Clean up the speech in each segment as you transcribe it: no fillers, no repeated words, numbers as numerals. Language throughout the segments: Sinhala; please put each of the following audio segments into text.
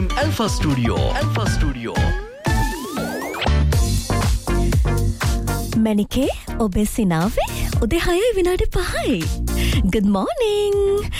Alpha Studio. මැනිකේ ඔබේ සිනාවේ උදේ 6:05. Good morning.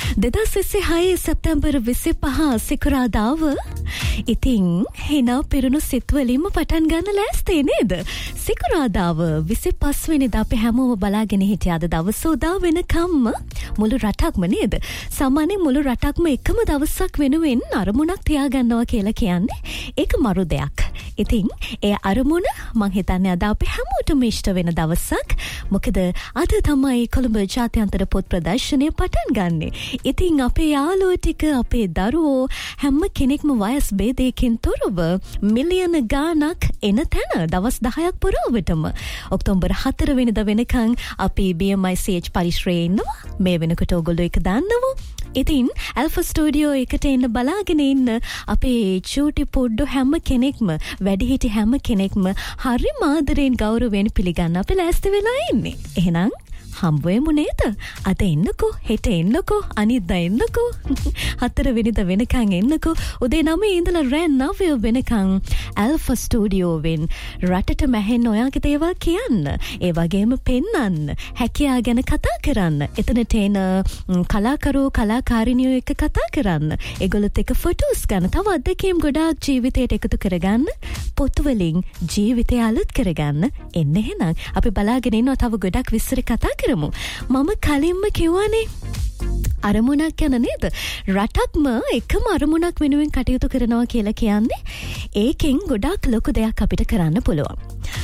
2026 සැප්තැම්බර් 25 සිකුරාදාව. ඉතින් හිනා පිරුණු සිත්වලින්ම පටන් ගන්න ලෑස්ති නේද? සිකුරාදාව 25 වෙනිදා අපි හැමෝම බලාගෙන හිටියාද දවස උදා වෙනකම්ම මුළු රටක්ම නේද? සාමාන්‍යයෙන් මුළු රටක්ම එකම දවසක් වෙනුවෙන් අරමුණක් තියාගන්නවා කියලා කියන්නේ ඒක මරු දෙයක්. ඉතින් ඒ අරමුණ මං හිතන්නේ අද අපි හැමෝටම ඉෂ්ට වෙන දවසක්. මොකද අද තමයි කොළඹ ජාත්‍යන්තර පොත් ප්‍රදර්ශනය පටන් ගන්නෙ. ඉතින් අපේ යාළුවෝ ටික අපේ දරුවෝ හැම කෙනෙක්ම වයස් භේදයකින් තොරව මිලියන ගාණක් එන තැන දවස් 10ක් පුරාවටම ඔක්තෝබර් 4 වෙනිදා වෙනකන් අපි BMICH පරිශ්‍රයේ ඉන්නවා. මේ වෙනකොට ඔයගොල්ලෝ එක දන්නවා. ඉතින් ඇල්ෆා ස්ටුඩියෝ එකට එන්න බලාගෙන ඉන්න අපේ චූටි පොඩ්ඩෝ හැම කෙනෙක්ම වැඩිහිටි හැම කෙනෙක්ම හරි ආදරෙන් ගෞරවයෙන් පිළිගන්න අපි ලෑස්ති වෙලා ඉන්නේ. එහෙනම් හම්බ වෙමු නේද? අද එන්නකෝ, හෙට එන්නකෝ, අනිද්දා එන්නකෝ, 4 වෙනිදා වෙනකන් එන්නකෝ. උදේ 9 ඉඳලා රෑ 9 වෙනකන් ඇල්ෆා ස්ටුඩියෝවෙන් රටට මැහෙන්න ඔයාගේ දේවල් කියන්න. ඒ වගේම පෙන්වන්න, හැකියා ගැන කතා කරන්න. එතනට එන කලාකරුවෝ කලාකාරිනියෝ එක්ක කතා කරන්න. ඒගොල්ලොත් එක්ක ෆොටෝස් ගන්න. තව අත්දැකීම් ගොඩාක් ජීවිතයට එකතු කරගන්න. පොත් වලින් ජීවිතය අලුත් කරගන්න. එන්න එහෙනම් අපි බලාගෙන ඉන්නවා තව ගොඩක් විස්තර කතා කරමු. මම කලින්ම කිව්වනේ අරමුණක් ගැන නේද? රටක්ම එකම අරමුණක් වෙනුවෙන් කටයුතු කරනවා කියලා කියන්නේ ඒකෙන් ගොඩාක් ලොකු දෙයක් අපිට කරන්න පුළුවන්.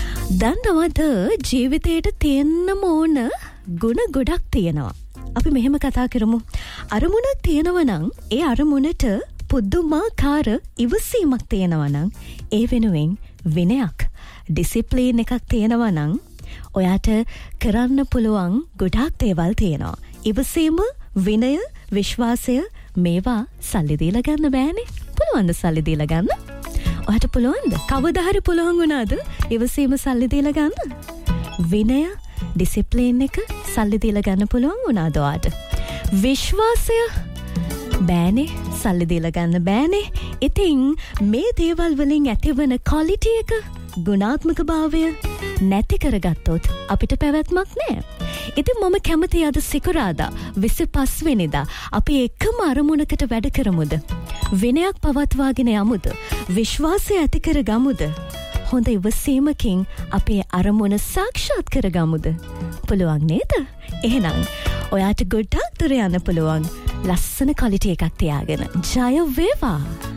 දන්නවද ජීවිතේට තියෙන්නම ඕන ගුණ ගොඩක් තියෙනවා. අපි මෙහෙම කතා කරමු. අරමුණක් තියෙනවා නම් ඒ අරමුණට පුදුමාකාර ඉවසීමක් තියෙනවා නම් ඒ වෙනුවෙන් විනයක් ඩිසිප්ලින් එකක් තියෙනවා නම් ඔයාට කරන්න පුළුවන් ගොඩාක් දේවල් තියෙනවා. ඉවසීම, විනය, විශ්වාසය මේවා සල්ලි දීලා ගන්න බෑනේ. පුළුවන්ද සල්ලි දීලා ගන්න? ඔයාට පුළුවන්ද? කවදා හරි පුළුවන් වුණාද ඉවසීම සල්ලි දීලා ගන්න? විනය, ඩිසිප්ලින් එක සල්ලි දීලා ගන්න පුළුවන් වුණාද ඔයාට? විශ්වාසය බෑනේ, සල්ලි දීලා ගන්න බෑනේ. ඉතින් මේ දේවල් වලින් ඇතිවන ක්වොලිටි එක, ගුණාත්මක භාවය නැති කරගත්තොත් අපිට පැවැත්මක් නෑ. ඉතින් මම කැමති අද සිකුරාදා 25 වෙනිදා අපි එකම අරමුණකට වැඩ කරමුද? විනයක් පවත්වාගෙන යමුද? විශ්වාසය ඇති කරගමුද? හොඳ ඉවසීමකින් අපේ අරමුණ සාක්ෂාත් කරගමුද? පුළුවන් නේද? එහෙනම් ඔයාට ගොඩක් දුර යන්න පුළුවන් ලස්සන ක්වොලිටි එකක් තියාගෙන. ජය වේවා!